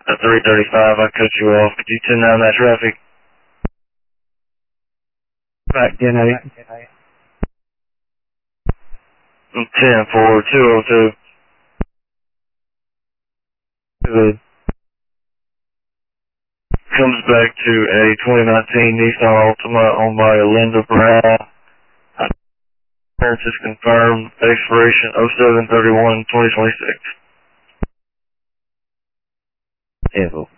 At 335, I cut you off. Could you 10 down that traffic? Back 10-8. 10-4-202. Good. Comes back to a 2019 Nissan Altima owned by Linda Brown. Clearance is confirmed. Expiration 07/31/2026. Evo.